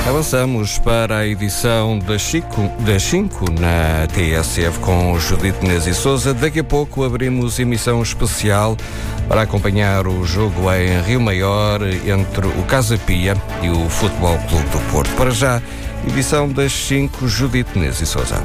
Avançamos para a edição das 5 na TSF com Judite Inês e Sousa. Daqui a pouco abrimos emissão especial para acompanhar o jogo em Rio Maior entre o Casa Pia e o Futebol Clube do Porto. Para já, edição das 5, Judite Inês e Sousa.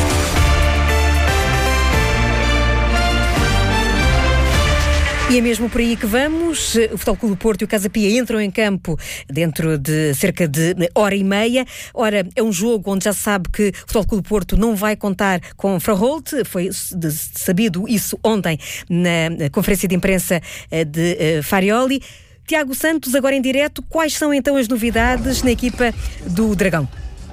E é mesmo por aí que vamos. O Futebol Clube do Porto e o Casa Pia entram em campo dentro de cerca de hora e meia. Ora, é um jogo onde já se sabe que o Futebol Clube do Porto não vai contar com Fraholt. Foi sabido isso ontem na conferência de imprensa de Farioli. Tiago Santos, agora em direto, quais são então as novidades na equipa do Dragão?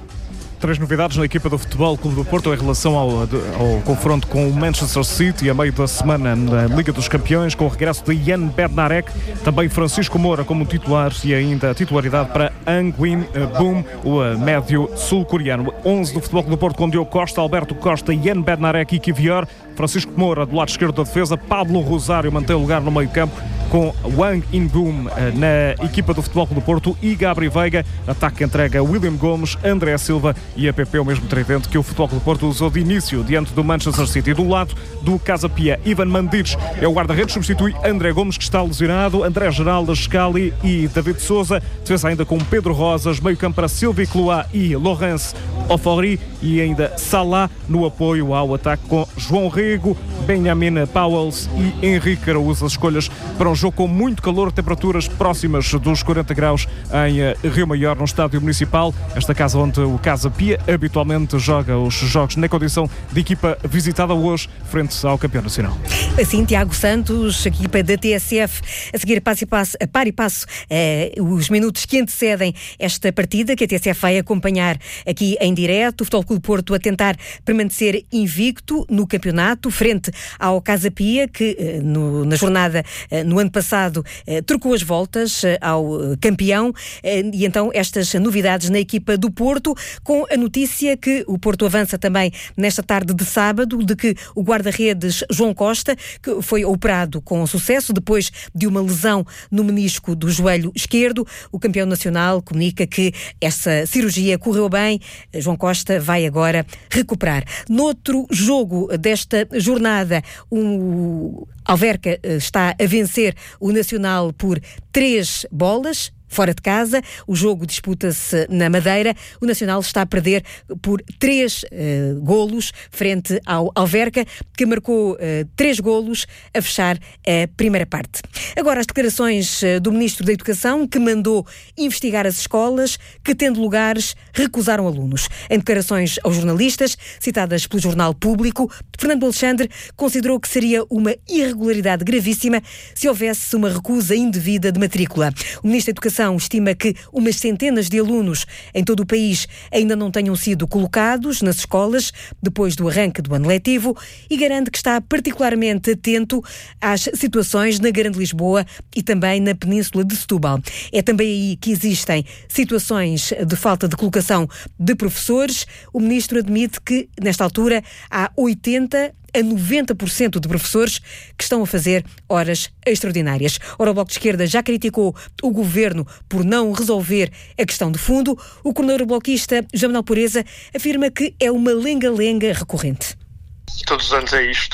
3 novidades na equipa do Futebol Clube do Porto em relação ao confronto com o Manchester City a meio da semana na Liga dos Campeões, com o regresso de Jan Bednarek, também Francisco Moura como titular e ainda a titularidade para Ang Win Boom, o médio sul-coreano. 11 do Futebol Clube do Porto com Diogo Costa, Alberto Costa, Jan Bednarek e Kivior, Francisco Moura do lado esquerdo da defesa, Pablo Rosário mantém o lugar no meio-campo com Wang In-boom na equipa do Futebol Clube do Porto e Gabri Veiga. Ataque entrega William Gomes, André Silva e a PP, o mesmo tridente que o Futebol Clube do Porto usou de início diante do Manchester City. Do lado do Casa Pia, Ivan Mandic é o guarda-redes, substitui André Gomes, que está lesionado, André Geraldo, Scali e David Souza. Defesa ainda com Pedro Rosas, meio-campo para Sylvie Cloix e Laurence Ofori e ainda Salah no apoio ao ataque com João Rego, Benjamin Pauwels e Henrique Araújo. As escolhas para um jogo com muito calor, temperaturas próximas dos 40 graus em Rio Maior, no estádio municipal. Esta casa onde o Casa Pia habitualmente joga os jogos na condição de equipa visitada hoje frente ao campeão nacional. Assim, Tiago Santos, equipa da TSF, a seguir a par e passo os minutos que antecedem esta partida, que a TSF vai acompanhar aqui em direto. O Futebol Clube do Porto a tentar permanecer invicto no campeonato, frente ao Casa Pia, que na jornada no ano passado trocou as voltas ao campeão, e então estas novidades na equipa do Porto, com a notícia que o Porto avança também nesta tarde de sábado, de que o guarda-redes João Costa, que foi operado com sucesso depois de uma lesão no menisco do joelho esquerdo, o campeão nacional comunica que essa cirurgia correu bem. João Costa vai agora recuperar. Noutro jogo desta jornada, o Alverca está a vencer o Nacional por 3-bolas. Fora de casa, o jogo disputa-se na Madeira. O Nacional está a perder por 3 golos frente ao Alverca, que marcou 3 golos a fechar a primeira parte. Agora, as declarações do Ministro da Educação, que mandou investigar as escolas que, tendo lugares, recusaram alunos. Em declarações aos jornalistas, citadas pelo Jornal Público, Fernando Alexandre considerou que seria uma irregularidade gravíssima se houvesse uma recusa indevida de matrícula. O Ministro da Educação estima que umas centenas de alunos em todo o país ainda não tenham sido colocados nas escolas depois do arranque do ano letivo e garante que está particularmente atento às situações na Grande Lisboa e também na Península de Setúbal. É também aí que existem situações de falta de colocação de professores. O Ministro admite que, nesta altura, há 80% a 90% de professores que estão a fazer horas extraordinárias. Ora, o Bloco de Esquerda já criticou o Governo por não resolver a questão de fundo. O coordenador bloquista, João Manuel Pureza, afirma que é uma lenga-lenga recorrente. Todos os anos é isto.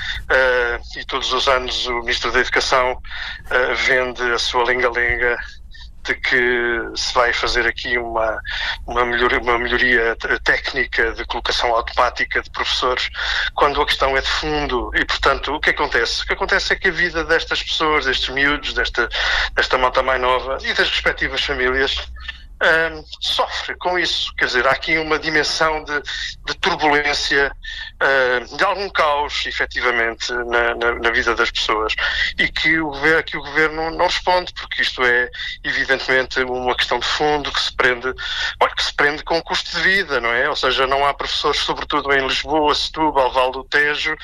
E todos os anos o Ministro da Educação vende a sua lenga-lenga de que se vai fazer aqui uma melhoria técnica de colocação automática de professores, quando a questão é de fundo. E, portanto, o que acontece? O que acontece é que a vida destas pessoas, destes miúdos, desta malta mais nova e das respectivas famílias sofre com isso. Quer dizer, há aqui uma dimensão de turbulência, de algum caos, efetivamente, na vida das pessoas, e que o Governo não responde, porque isto é, evidentemente, uma questão de fundo que se prende com o custo de vida, não é? Ou seja, não há professores, sobretudo em Lisboa, Setúbal, Val do Tejo,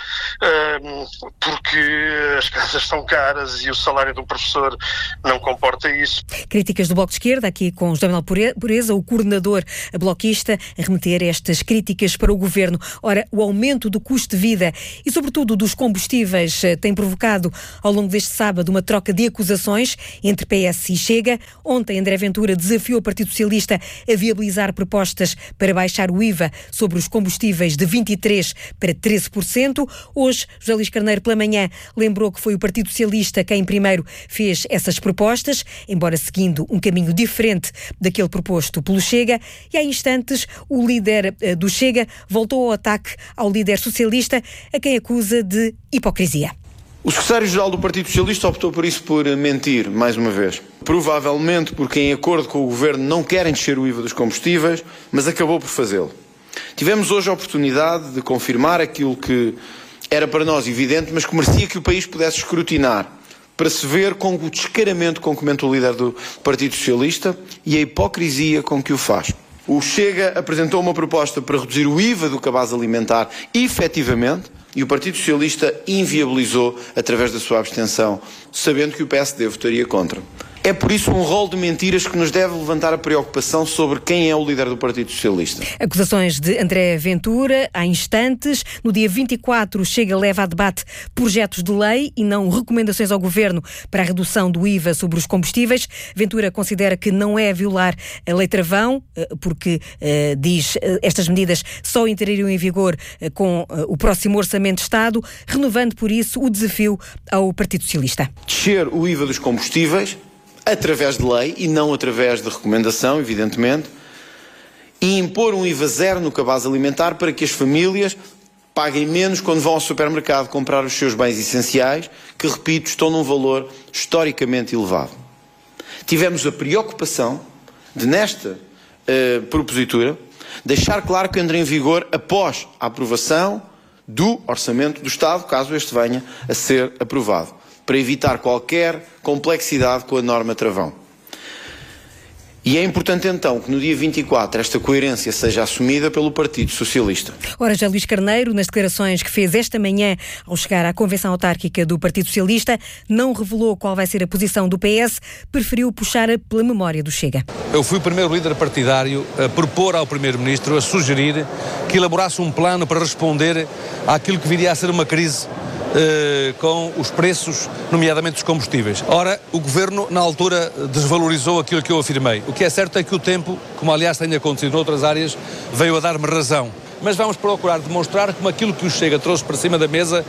porque as casas são caras e o salário de um professor não comporta isso. Críticas do Bloco de Esquerda, aqui com José Manuel Nacional Pureza, o coordenador bloquista, a remeter estas críticas para o governo. Ora, o aumento do custo de vida e, sobretudo, dos combustíveis tem provocado, ao longo deste sábado, uma troca de acusações entre PS e Chega. Ontem, André Ventura desafiou o Partido Socialista a viabilizar propostas para baixar o IVA sobre os combustíveis de 23% para 13%. Hoje, José Luís Carneiro, pela manhã, lembrou que foi o Partido Socialista quem primeiro fez essas propostas, embora seguindo um caminho diferente daquele proposto pelo Chega. E há instantes, o líder do Chega voltou ao ataque ao líder socialista, a quem acusa de hipocrisia. O secretário-geral do Partido Socialista optou por isso, por mentir, mais uma vez. Provavelmente porque, em acordo com o governo, não querem descer o IVA dos combustíveis, mas acabou por fazê-lo. Tivemos hoje a oportunidade de confirmar aquilo que era para nós evidente, mas que merecia que o país pudesse escrutinar, para se ver com o descaramento com que comenta o líder do Partido Socialista e a hipocrisia com que o faz. O Chega apresentou uma proposta para reduzir o IVA do cabaz alimentar efetivamente, e o Partido Socialista inviabilizou através da sua abstenção, sabendo que o PSD votaria contra. É por isso um rol de mentiras que nos deve levantar a preocupação sobre quem é o líder do Partido Socialista. Acusações de André Ventura, há instantes. No dia 24, Chega leva a debate projetos de lei e não recomendações ao Governo para a redução do IVA sobre os combustíveis. Ventura considera que não é violar a lei travão, porque, diz, estas medidas só entrariam em vigor com o próximo Orçamento de Estado, renovando por isso o desafio ao Partido Socialista. Descer o IVA dos combustíveis através de lei e não através de recomendação, evidentemente, e impor um IVA zero no cabaz alimentar para que as famílias paguem menos quando vão ao supermercado comprar os seus bens essenciais, que, repito, estão num valor historicamente elevado. Tivemos a preocupação de, nesta propositura, deixar claro que entra em vigor após a aprovação do Orçamento do Estado, caso este venha a ser aprovado, para evitar qualquer complexidade com a norma travão. E é importante então que no dia 24 esta coerência seja assumida pelo Partido Socialista. Ora, já Luís Carneiro, nas declarações que fez esta manhã ao chegar à Convenção Autárquica do Partido Socialista, não revelou qual vai ser a posição do PS, preferiu puxar pela memória do Chega. Eu fui o primeiro líder partidário a propor ao Primeiro-Ministro, a sugerir que elaborasse um plano para responder àquilo que viria a ser uma crise com os preços, nomeadamente dos combustíveis. Ora, o Governo, na altura, desvalorizou aquilo que eu afirmei. O que é certo é que o tempo, como aliás tem acontecido noutras áreas, veio a dar-me razão. Mas vamos procurar demonstrar como aquilo que o Chega trouxe para cima da mesa,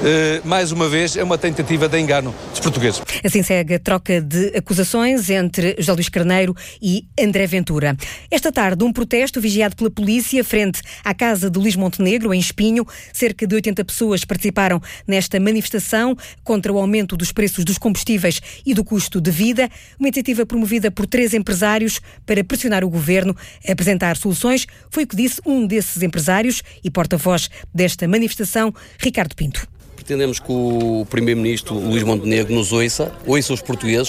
mais uma vez, é uma tentativa de engano dos portugueses. Assim segue a troca de acusações entre José Luís Carneiro e André Ventura. Esta tarde, um protesto vigiado pela polícia frente à casa de Luís Montenegro, em Espinho. Cerca de 80 pessoas participaram nesta manifestação contra o aumento dos preços dos combustíveis e do custo de vida. Uma iniciativa promovida por 3 empresários para pressionar o governo a apresentar soluções. Foi o que disse um desses empresários e porta-voz desta manifestação, Ricardo Pinto. Pretendemos que o Primeiro-Ministro Luís Montenegro nos ouça os portugueses,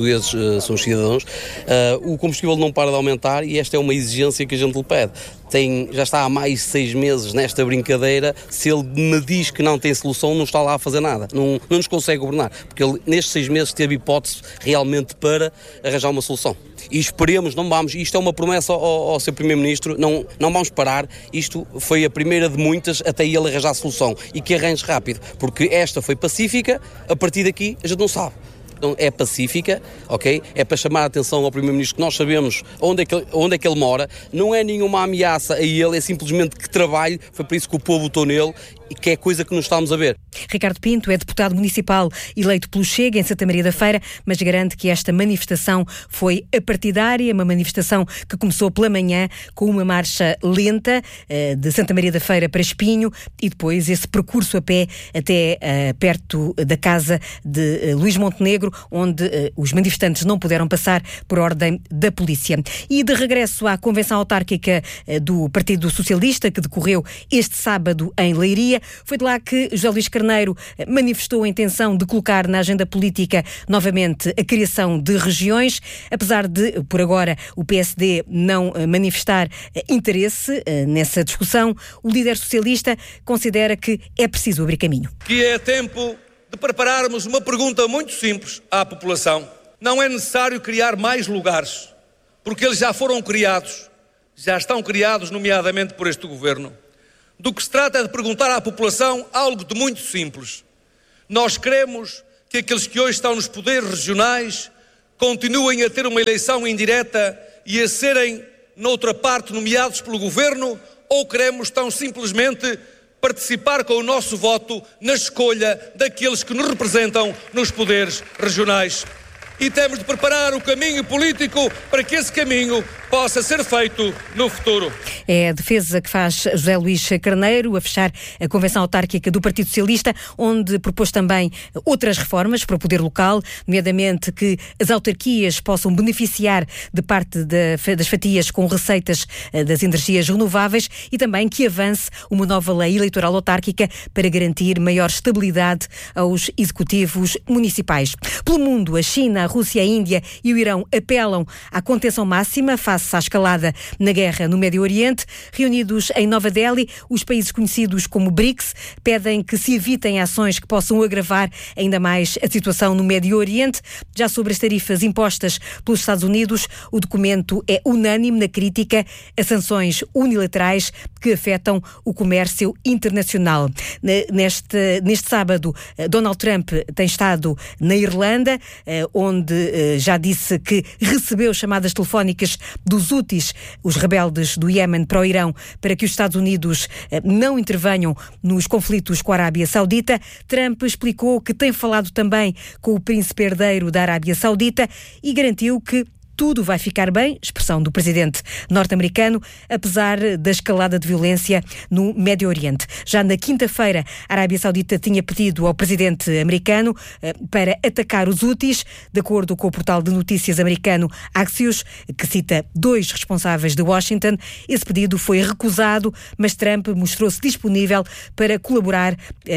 somos cidadãos. O combustível não para de aumentar e esta é uma exigência que a gente lhe pede. Já está há mais de 6 meses nesta brincadeira. Se ele me diz que não tem solução, não está lá a fazer nada, não nos consegue governar, porque ele nestes 6 meses teve hipótese realmente para arranjar uma solução. E esperemos, isto é uma promessa ao seu Primeiro-Ministro, não vamos parar, isto foi a primeira de muitas até ele arranjar a solução e que arranje rápido, porque esta foi pacífica, a partir daqui a gente não sabe. Então, é pacífica, ok? É para chamar a atenção ao Primeiro-Ministro que nós sabemos onde é que ele mora, não é nenhuma ameaça a ele, é simplesmente que trabalhe, foi por isso que o povo votou nele e que é coisa que nos estamos a ver. Ricardo Pinto é deputado municipal eleito pelo Chega em Santa Maria da Feira, mas garante que esta manifestação foi apartidária, uma manifestação que começou pela manhã com uma marcha lenta de Santa Maria da Feira para Espinho e depois esse percurso a pé até perto da casa de Luís Montenegro, onde os manifestantes não puderam passar por ordem da polícia. E de regresso à Convenção Autárquica do Partido Socialista, que decorreu este sábado em Leiria, foi de lá que José Luís Carneiro manifestou a intenção de colocar na agenda política novamente a criação de regiões, apesar de, por agora, o PSD não manifestar interesse nessa discussão. O líder socialista considera que é preciso abrir caminho. Que é tempo de prepararmos uma pergunta muito simples à população. Não é necessário criar mais lugares. porque eles já foram criados, já estão criados nomeadamente por este governo. Do que se trata é de perguntar à população algo de muito simples. Nós queremos que aqueles que hoje estão nos poderes regionais continuem a ter uma eleição indireta e a serem, noutra parte, nomeados pelo governo, ou queremos tão simplesmente participar com o nosso voto na escolha daqueles que nos representam nos poderes regionais? E temos de preparar o caminho político para que esse caminho possa ser feito no futuro. É a defesa que faz José Luís Carneiro a fechar a Convenção Autárquica do Partido Socialista, onde propôs também outras reformas para o poder local, nomeadamente que as autarquias possam beneficiar de parte das fatias com receitas das energias renováveis e também que avance uma nova lei eleitoral autárquica para garantir maior estabilidade aos executivos municipais. Pelo mundo, a China, a Rússia, a Índia e o Irão apelam à contenção máxima face à escalada na guerra no Médio Oriente. Reunidos em Nova Delhi, os países conhecidos como BRICS pedem que se evitem ações que possam agravar ainda mais a situação no Médio Oriente. Já sobre as tarifas impostas pelos Estados Unidos, o documento é unânime na crítica a sanções unilaterais que afetam o comércio internacional. Neste sábado, Donald Trump tem estado na Irlanda, onde já disse que recebeu chamadas telefónicas dos Houthis, os rebeldes do Iémen, para o Irão, para que os Estados Unidos não intervenham nos conflitos com a Arábia Saudita. Trump explicou que tem falado também com o príncipe herdeiro da Arábia Saudita e garantiu que tudo vai ficar bem, expressão do presidente norte-americano, apesar da escalada de violência no Médio Oriente. Já na quinta-feira, a Arábia Saudita tinha pedido ao presidente americano para atacar os Houthis, de acordo com o portal de notícias americano Axios, que cita 2 responsáveis de Washington. Esse pedido foi recusado, mas Trump mostrou-se disponível para colaborar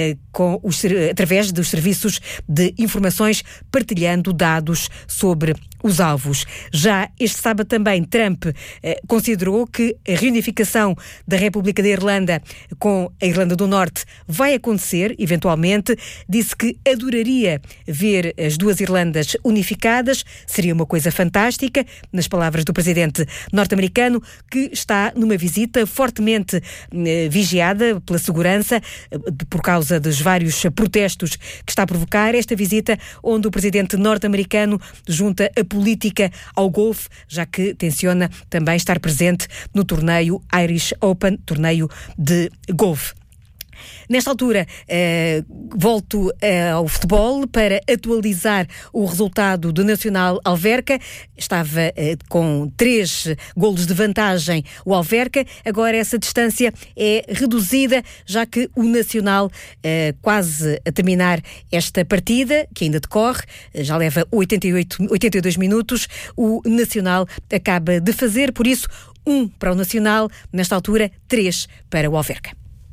através dos serviços de informações, partilhando dados sobre os alvos. Já este sábado também Trump considerou que a reunificação da República da Irlanda com a Irlanda do Norte vai acontecer, eventualmente. Disse que adoraria ver as duas Irlandas unificadas, seria uma coisa fantástica, nas palavras do presidente norte-americano, que está numa visita fortemente vigiada pela segurança, por causa dos vários protestos que está a provocar. Esta visita onde o presidente norte-americano junta a política ao golfe, já que tenciona também estar presente no torneio Irish Open, torneio de golfe. Nesta altura, volto ao futebol para atualizar o resultado do Nacional Alverca. Estava com 3 golos de vantagem o Alverca. Agora essa distância é reduzida, já que o Nacional, quase a terminar esta partida, que ainda decorre, já leva 82 minutos, o Nacional acaba de fazer, por isso, 1 para o Nacional, nesta altura 3 para o Alverca.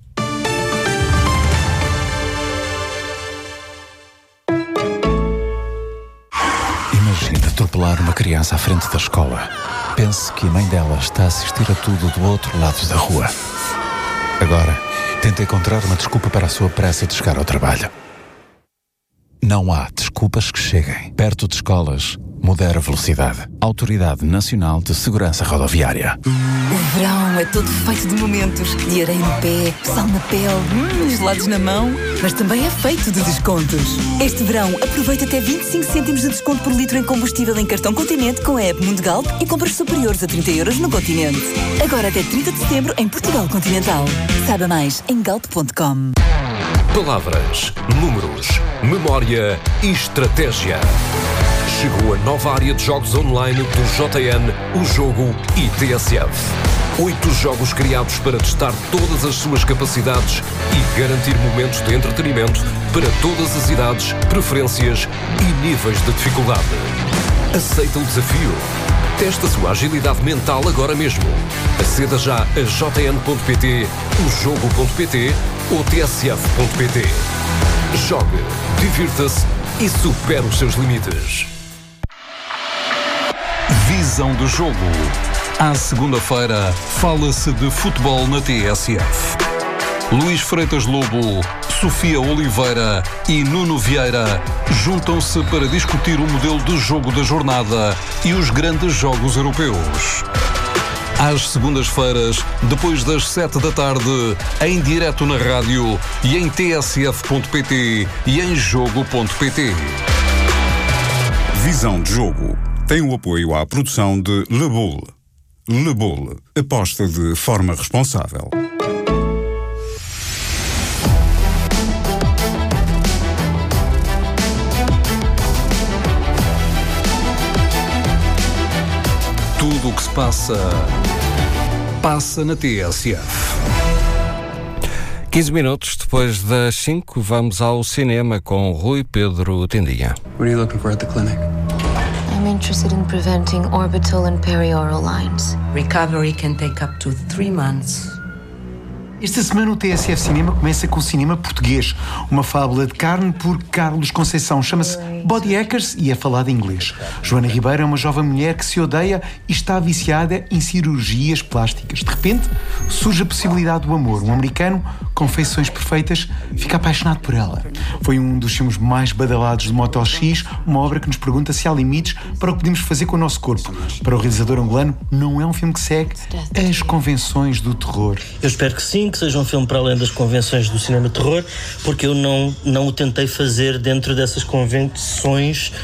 Imagine atropelar uma criança à frente da escola. Pense que a mãe dela está a assistir a tudo do outro lado da rua. Agora, tente encontrar uma desculpa para a sua pressa de chegar ao trabalho. Não há desculpas que cheguem. Perto de escolas, modera a velocidade. Autoridade Nacional de Segurança Rodoviária. O verão é todo feito de momentos. De areia no pé, sal na pele, gelados na mão. Mas também é feito de descontos. Este verão, aproveita até 25 cêntimos de desconto por litro em combustível em cartão Continente com a app Mundigalp e compras superiores a 30 € no Continente. Agora até 30 de setembro em Portugal Continental. Saiba mais em galp.com. Palavras, números, memória e estratégia. Chegou a nova área de jogos online do JN, o jogo ITSF. 8 jogos criados para testar todas as suas capacidades e garantir momentos de entretenimento para todas as idades, preferências e níveis de dificuldade. Aceita o desafio? Teste a sua agilidade mental agora mesmo. Aceda já a jn.pt, ojogo.pt ou tsf.pt. Jogue, divirta-se e supere os seus limites. Visão do jogo. À segunda-feira, fala-se de futebol na TSF. Luís Freitas Lobo, Sofia Oliveira e Nuno Vieira juntam-se para discutir o modelo de jogo da jornada e os grandes jogos europeus. Às segundas-feiras, depois das 7 da tarde, em direto na rádio e em tsf.pt e em jogo.pt. Visão de Jogo tem o apoio à produção de Le Boule. Le Boule, aposta de forma responsável. Tudo o que se passa na TSF. 15 minutos depois das 5, vamos ao cinema com Rui Pedro Tendinha. What are you looking for at the clinic? I'm interested in preventing orbital and perioral lines. Recovery can take up to 3 months. Esta semana o TSF Cinema começa com o cinema português. Uma fábula de carne por Carlos Conceição. Chama-se Body Hackers e é falada em inglês. Joana Ribeiro é uma jovem mulher que se odeia e está viciada em cirurgias plásticas. De repente, surge a possibilidade do amor. Um americano com feições perfeitas fica apaixonado por ela. Foi um dos filmes mais badalados do Motel X, uma obra que nos pergunta se há limites para o que podemos fazer com o nosso corpo. Para o realizador angolano, não é um filme que segue as convenções do terror. Eu espero que sim, que seja um filme para além das convenções do cinema terror, porque eu não o tentei fazer dentro dessas convenções.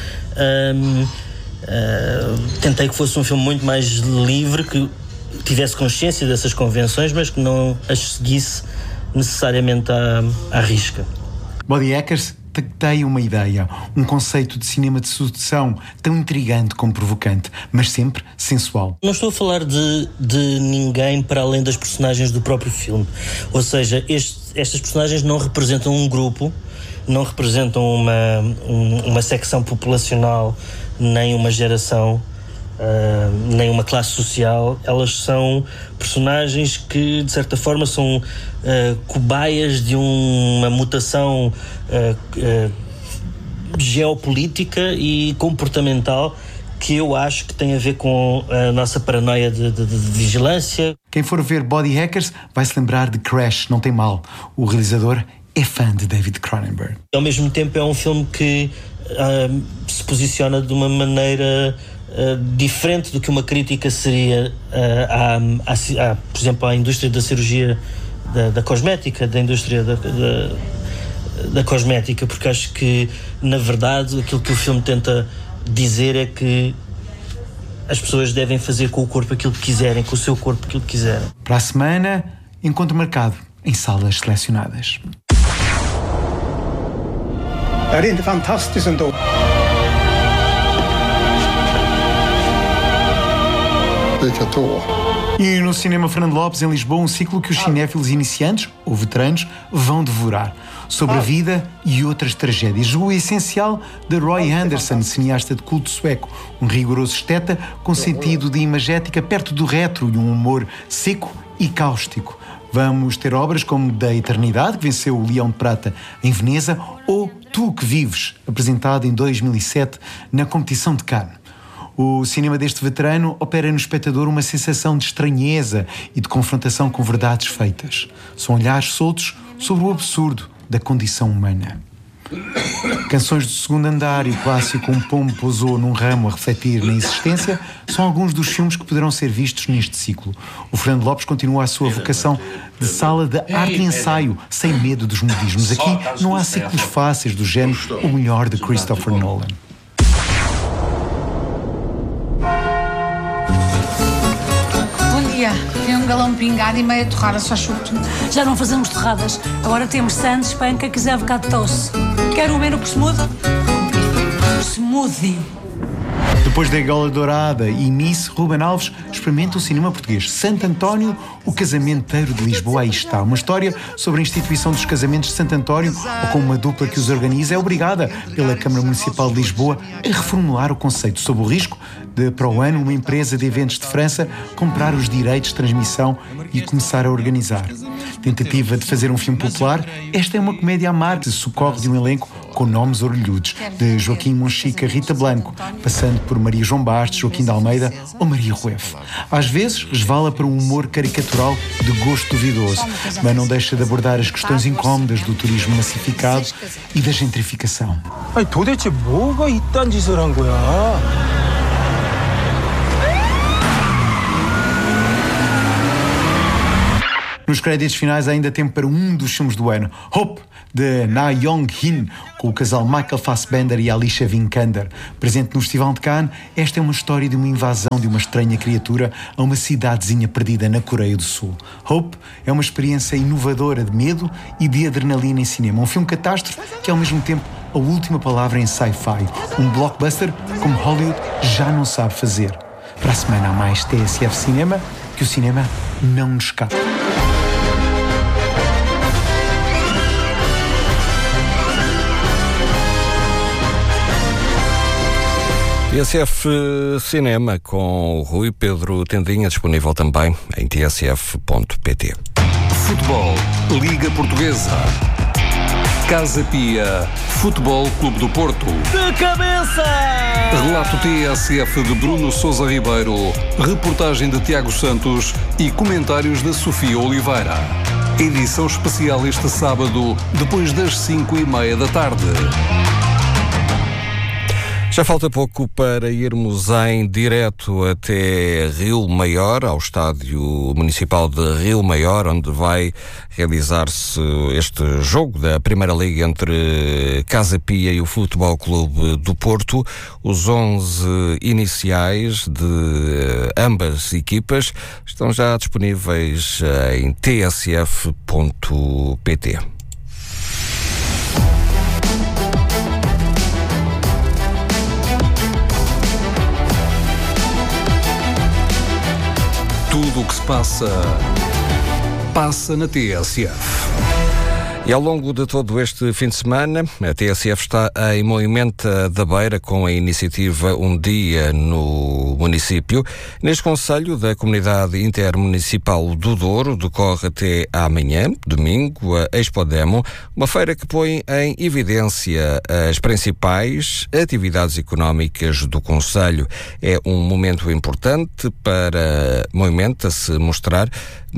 Tentei que fosse um filme muito mais livre, que tivesse consciência dessas convenções, mas que não as seguisse necessariamente à risca. Body Hackers tem uma ideia, um conceito de cinema de sedução tão intrigante como provocante, mas sempre sensual. Não estou a falar de ninguém para além das personagens do próprio filme. Ou seja, estas personagens não representam um grupo, não representam uma secção populacional, nem uma geração, nem uma classe social. Elas são personagens que, de certa forma, são cobaias de uma mutação geopolítica e comportamental que eu acho que tem a ver com a nossa paranoia de vigilância. Quem for ver Body Hackers vai se lembrar de Crash, não tem mal. O realizador é fã de David Cronenberg. Ao mesmo tempo é um filme que se posiciona de uma maneira diferente do que uma crítica seria por exemplo, à indústria da cirurgia da cosmética, da indústria da cosmética, porque acho que, na verdade, aquilo que o filme tenta dizer é que as pessoas devem fazer com o corpo aquilo que quiserem, com o seu corpo aquilo que quiserem. Para a semana, encontro marcado em salas selecionadas. Är det inte fantastiskt ändå? E no Cinema Fernando Lopes, em Lisboa, um ciclo que os cinéfilos iniciantes, ou veteranos, vão devorar. Sobre a vida e outras tragédias. O essencial de Roy Andersson, cineasta de culto sueco. Um rigoroso esteta com sentido de imagética perto do retro e um humor seco e cáustico. Vamos ter obras como Da Eternidade, que venceu o Leão de Prata em Veneza, ou Tu que Vives, apresentado em 2007 na competição de Cannes. O cinema deste veterano opera no espectador uma sensação de estranheza e de confrontação com verdades feitas. São olhares soltos sobre o absurdo da condição humana. Canções do Segundo Andar e o clássico Um Pombo Pousou num Ramo a refletir na existência são alguns dos filmes que poderão ser vistos neste ciclo. O Fernando Lopes continua a sua vocação de sala de arte e ensaio, sem medo dos modismos. Aqui não há ciclos fáceis do género O Melhor de Christopher Nolan. Tem um galão pingado e meia torrada, só chuto. Já não fazemos torradas. Agora temos sandes, pancakes e avocado toast. Quer um menu por smoothie? Smoothie. Depois da Gola Dourada e Miss, Ruben Alves experimenta o cinema português. Santo António, o casamenteiro de Lisboa. Aí está. Uma história sobre a instituição dos casamentos de Santo António, ou como uma dupla que os organiza é obrigada pela Câmara Municipal de Lisboa a reformular o conceito, sob o risco de, para o ano, uma empresa de eventos de França comprar os direitos de transmissão e começar a organizar. Tentativa de fazer um filme popular, esta é uma comédia amarga que socorre de um elenco com nomes orelhudos, de Joaquim Monchique a Rita Blanco, passando por Maria João Bastos, Joaquim de Almeida ou Maria Rueff. Às vezes resvala para um humor caricatural de gosto duvidoso, mas não deixa de abordar as questões incómodas do turismo massificado e da gentrificação. 아니 도대체 뭐가 이딴 짓을 한 거야? Nos créditos finais há ainda tempo para um dos filmes do ano, Hope, de Na Yong-hin, com o casal Michael Fassbender e Alicia Vikander. Presente no Festival de Cannes, esta é uma história de uma invasão de uma estranha criatura a uma cidadezinha perdida na Coreia do Sul. Hope é uma experiência inovadora de medo e de adrenalina em cinema. Um filme catástrofe que é ao mesmo tempo a última palavra em sci-fi. Um blockbuster como Hollywood já não sabe fazer. Para a semana há mais TSF Cinema, que o cinema não nos escapa. TSF Cinema com o Rui Pedro Tendinha, disponível também em tsf.pt. Futebol, Liga Portuguesa. Casa Pia, Futebol Clube do Porto. De cabeça! Relato TSF de Bruno Sousa Ribeiro, reportagem de Tiago Santos e comentários de Sofia Oliveira. Edição especial este sábado, depois das 5:30 da tarde. Já falta pouco para irmos em direto até Rio Maior, ao Estádio Municipal de Rio Maior, onde vai realizar-se este jogo da Primeira Liga entre Casa Pia e o Futebol Clube do Porto. Os 11 iniciais de ambas equipas estão já disponíveis em tsf.pt. Tudo o que se passa na TSF. E ao longo de todo este fim de semana, a TSF está em Moimenta da Beira com a iniciativa Um Dia no Município. Neste concelho da Comunidade Intermunicipal do Douro decorre até amanhã, domingo, a Expo Demo, uma feira que põe em evidência as principais atividades económicas do concelho. É um momento importante para Moimenta se mostrar,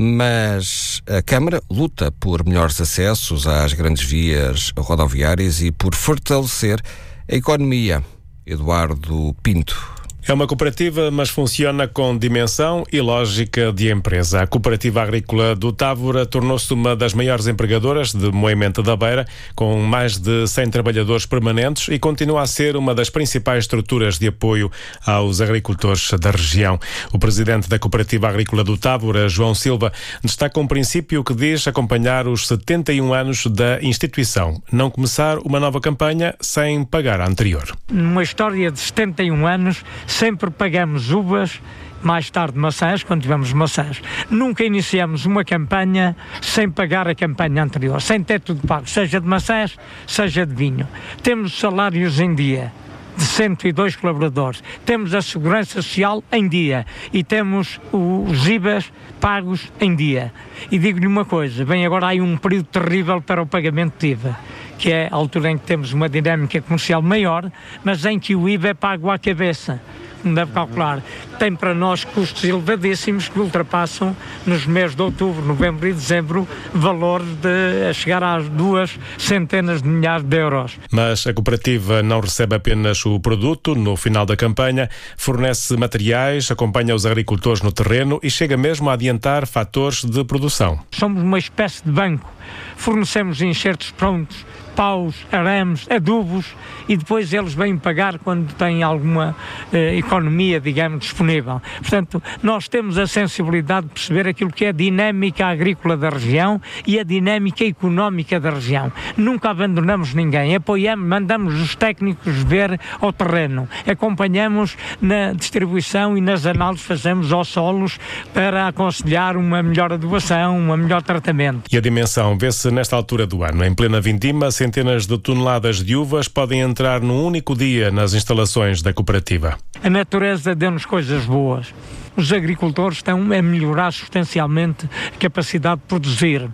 mas a Câmara luta por melhores acessos às grandes vias rodoviárias e por fortalecer a economia. Eduardo Pinto. É uma cooperativa, mas funciona com dimensão e lógica de empresa. A Cooperativa Agrícola do Távora tornou-se uma das maiores empregadoras de Moimenta da Beira, com mais de 100 trabalhadores permanentes, e continua a ser uma das principais estruturas de apoio aos agricultores da região. O presidente da Cooperativa Agrícola do Távora, João Silva, destaca um princípio que diz acompanhar os 71 anos da instituição: não começar uma nova campanha sem pagar a anterior. Numa história de 71 anos, sempre pagamos uvas, mais tarde maçãs, quando tivemos maçãs. Nunca iniciamos uma campanha sem pagar a campanha anterior, sem ter tudo pago, seja de maçãs, seja de vinho. Temos salários em dia de 102 colaboradores, temos a segurança social em dia e temos os IVAs pagos em dia. E digo-lhe uma coisa, bem, agora há um período terrível para o pagamento de IVA, que é a altura em que temos uma dinâmica comercial maior, mas em que o IVA é pago à cabeça, como deve calcular. Tem para nós custos elevadíssimos que ultrapassam, nos meses de outubro, novembro e dezembro, valores a chegar às 2 centenas de milhares de euros. Mas a cooperativa não recebe apenas o produto no final da campanha, fornece materiais, acompanha os agricultores no terreno e chega mesmo a adiantar fatores de produção. Somos uma espécie de banco. Fornecemos enxertos prontos, paus, arames, adubos, e depois eles vêm pagar quando têm alguma economia, digamos, disponível. Portanto, nós temos a sensibilidade de perceber aquilo que é a dinâmica agrícola da região e a dinâmica económica da região. Nunca abandonamos ninguém, apoiamos, mandamos os técnicos ver ao terreno, acompanhamos na distribuição e nas análises fazemos aos solos para aconselhar uma melhor adubação, um melhor tratamento. E a dimensão vê-se nesta altura do ano. Em plena vindima, centenas de toneladas de uvas podem entrar num único dia nas instalações da cooperativa. A natureza deu-nos coisas boas. Os agricultores estão a melhorar substancialmente a capacidade de produzir.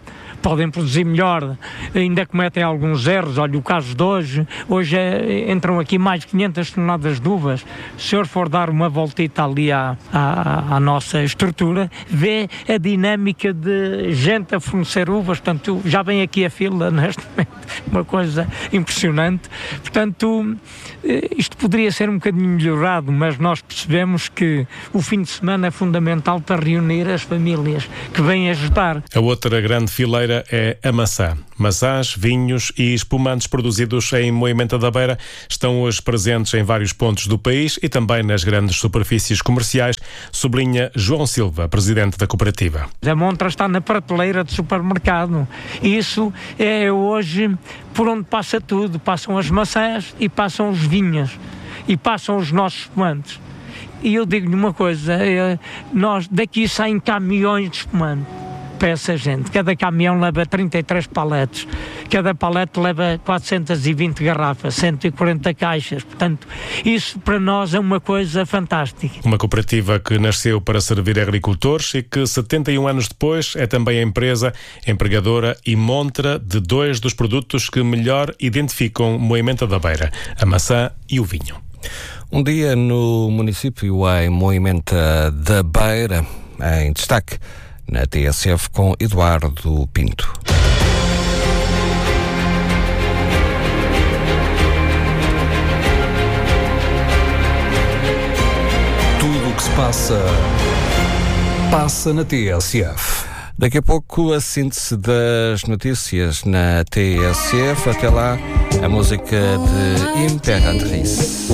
podem produzir melhor, ainda cometem alguns erros. Olha, o caso de hoje entram aqui mais de 500 toneladas de uvas. Se o senhor for dar uma voltita ali à nossa estrutura, vê a dinâmica de gente a fornecer uvas, portanto, já vem aqui a fila neste momento, uma coisa impressionante. Portanto, isto poderia ser um bocadinho melhorado, mas nós percebemos que o fim de semana é fundamental para reunir as famílias que vêm ajudar. A outra grande fileira é a maçã. Maçãs, vinhos e espumantes produzidos em Moimenta da Beira estão hoje presentes em vários pontos do país e também nas grandes superfícies comerciais, sublinha João Silva, presidente da cooperativa. A montra está na prateleira de supermercado. Isso é hoje por onde passa tudo. Passam as maçãs e passam os vinhos e passam os nossos espumantes. E eu digo-lhe uma coisa, nós daqui saem caminhões de espumante para essa gente. Cada caminhão leva 33 paletes, cada palete leva 420 garrafas, 140 caixas, portanto, isso para nós é uma coisa fantástica. Uma cooperativa que nasceu para servir agricultores e que 71 anos depois é também a empresa empregadora e montra de dois dos produtos que melhor identificam Moimenta da Beira, a maçã e o vinho. Um dia no município em Moimenta da Beira, em destaque na TSF com Eduardo Pinto. Tudo o que se passa na TSF. Daqui a pouco a síntese das notícias na TSF. Até lá, a música de Imperatriz.